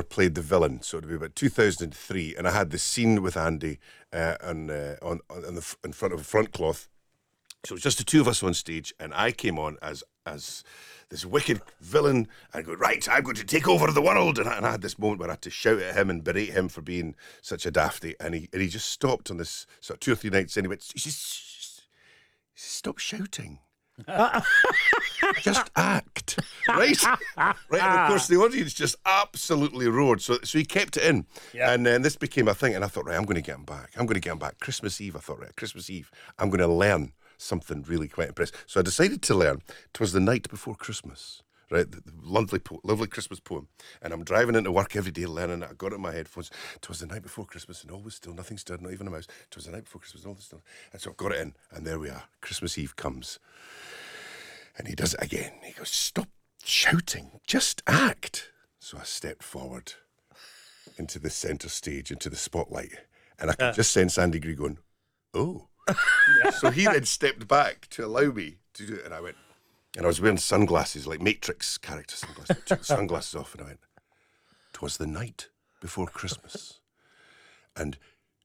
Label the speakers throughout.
Speaker 1: ever played the villain, so it would be about 2003, and I had this scene with Andy in front of a front cloth. So it was just the two of us on stage, and I came on as this wicked villain, and go, right, I'm going to take over the world. And I had this moment where I had to shout at him and berate him for being such a dafty, and he just stopped on this sort of 2 or 3 nights, and he went, stop shouting. Just act, right? Right, and of course the audience just absolutely roared. So he kept it in, and then this became a thing. And I thought, right, I'm going to get him back. Christmas Eve, I thought, right, Christmas Eve, I'm going to learn something really quite impressive. So I decided to learn. 'Twas the night before Christmas, right? The lovely Christmas poem. And I'm driving into work every day learning it. I got it in my headphones. 'Twas the night before Christmas, and all was still, nothing stirred, not even a mouse. 'Twas the night before Christmas, and all was still. And so I got it in, and there we are. Christmas Eve comes. And he does it again. He goes, stop shouting, just act. So I stepped forward into the centre stage, into the spotlight, and I could just sense Andy Gray going, oh. So he then stepped back to allow me to do it, and I went, and I was wearing sunglasses, like Matrix character sunglasses. I took the sunglasses off, and I went, 'twas the night before Christmas, and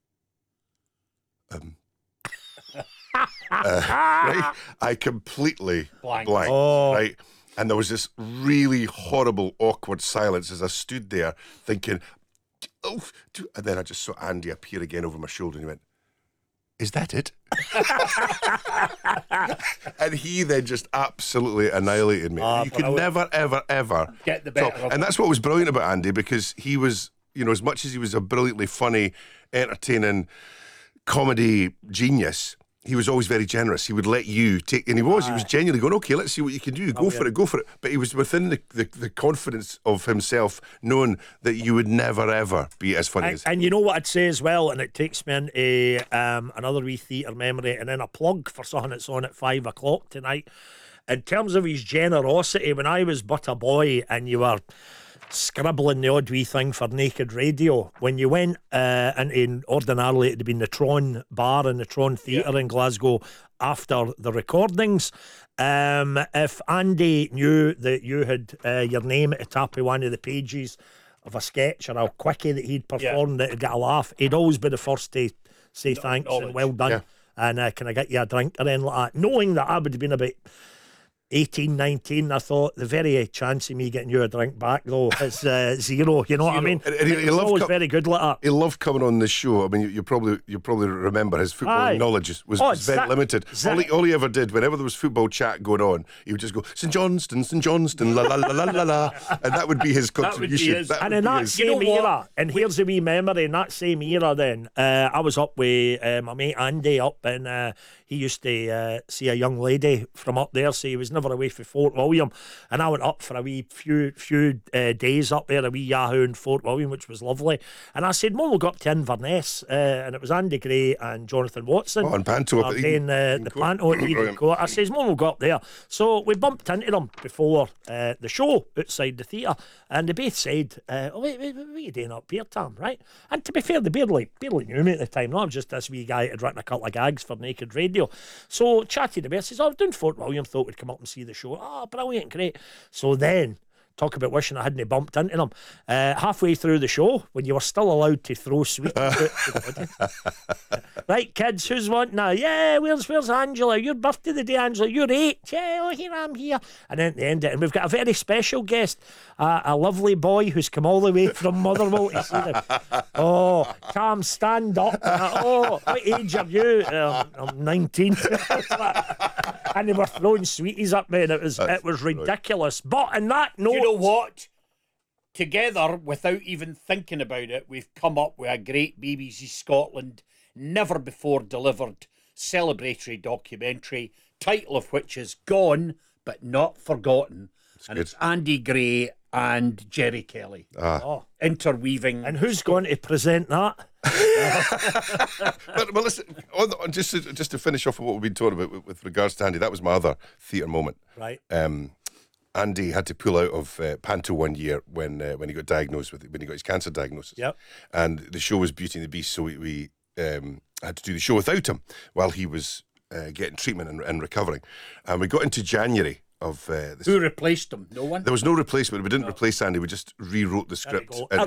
Speaker 1: right? I completely blanked, right? And there was this really horrible, awkward silence as I stood there thinking, oh, and then I just saw Andy appear again over my shoulder, and he went, is that it? And he then just absolutely annihilated me. You could never, ever, ever
Speaker 2: get the better of him.
Speaker 1: And that's what was brilliant about Andy, because he was, as much as he was a brilliantly funny, entertaining comedy genius, he was always very generous. He would let you take, and he was genuinely going, okay, let's see what you can do. Go for it. But he was within the confidence of himself, knowing that you would never, ever be as funny as him.
Speaker 3: And you know what I'd say as well, and it takes me into another wee theatre memory, and then a plug for something that's on at 5 o'clock tonight. In terms of his generosity, when I was but a boy and you were scribbling the odd wee thing for Naked Radio, when you went into, ordinarily it'd been the Tron Bar and the Tron Theatre in Glasgow after the recordings, if Andy knew that you had your name at the top of one of the pages of a sketch or a quickie that he'd performed that had got a laugh, he'd always be the first to say thanks and well done, and can I get you a drink or anything like that, knowing that I would have been about 18, 19, I thought the very chance of me getting you a drink back though is zero. You know what I mean?
Speaker 1: And he
Speaker 3: always very good like that.
Speaker 1: He loved coming on the show. I mean, you probably remember his football knowledge was very limited. All he ever did, whenever there was football chat going on, he would just go St Johnstone, la la la la la la, and that would be his contribution.
Speaker 3: And in that same era, and here's a wee memory. In that same era, then I was up with my mate Andy up, and he used to see a young lady from up there, so he was never away from Fort William, and I went up for a wee few days up there, a wee Yahoo in Fort William, which was lovely, and I said, Mum, we'll go up to Inverness, and it was Andy Gray and Jonathan Watson
Speaker 1: and Panto up
Speaker 3: playing the Panto at Eden Court. I says, Mum, we'll go up there. So we bumped into them before the show outside the theatre, and they both said, oh, wait, what are you doing up here, Tom, right? And to be fair, they barely knew me at the time. No, I was just this wee guy that had written a couple of gags for Naked Radio. So chatted to me, I says, I was doing Fort William, thought we'd come up and see the show. Oh, brilliant, great. So then, talk about wishing I hadn't bumped into them. Halfway through the show, when you were still allowed to throw sweets out to the audience. Right, kids, who's wanting now? Yeah, where's Angela? Your birthday the day, Angela. You're 8. Yeah, oh, here I'm here. And then at the end of it, and we've got a very special guest, a lovely boy who's come all the way from Motherwell to see them. Oh, Tom, stand up. Oh, what age are you? I'm 19. And they were throwing sweeties at me, and it was ridiculous. But on that note,
Speaker 2: you know what? Together, without even thinking about it, we've come up with a great BBC Scotland, never before delivered celebratory documentary, title of which is Gone But Not Forgotten. It's Andy Gray and Jerry Kelly interweaving.
Speaker 3: And who's going to present that?
Speaker 1: but listen, just to finish off on what we've been talking about with regards to Andy, that was my other theatre moment.
Speaker 3: Right.
Speaker 1: Andy had to pull out of Panto one year when he got diagnosed when he got his cancer diagnosis.
Speaker 3: Yep.
Speaker 1: And the show was Beauty and the Beast, so we had to do the show without him while he was getting treatment and recovering. And we got into January of
Speaker 2: who replaced him? No one?
Speaker 1: There was no replacement. We didn't replace Andy. We just rewrote the script.